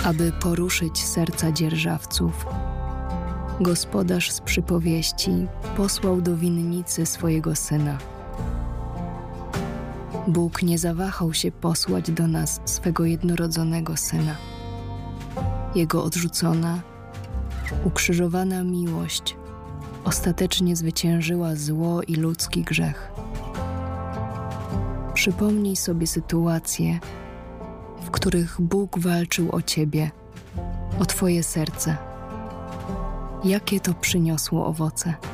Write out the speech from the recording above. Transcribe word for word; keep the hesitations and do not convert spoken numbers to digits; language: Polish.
aby poruszyć serca dzierżawców. Gospodarz z przypowieści posłał do winnicy swojego Syna. Bóg nie zawahał się posłać do nas swego jednorodzonego Syna. Jego odrzucona, ukrzyżowana miłość ostatecznie zwyciężyła zło i ludzki grzech. Przypomnij sobie sytuacje, w których Bóg walczył o ciebie, o twoje serce. Jakie to przyniosło owoce?